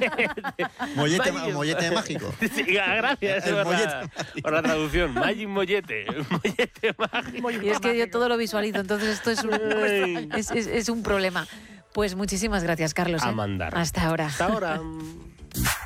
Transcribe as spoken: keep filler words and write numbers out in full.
Mollete, Magic- mollete mágico. Sí, gracias El por, mollete la, por la traducción. Magic Mollete. Mollete mágico. Y es que yo todo lo visualizo, entonces esto es un, Ay. es, es- es un problema. Pues muchísimas gracias, Carlos. A ¿eh? mandar. Hasta ahora. Hasta ahora.